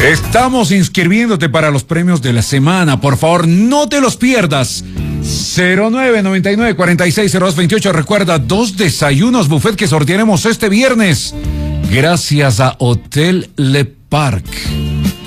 Estamos inscribiéndote para los premios de la semana. Por favor, no te los pierdas. 0999-460228. Recuerda, 2 desayunos buffet que sortearemos este viernes. Gracias a Hotel Le Parc.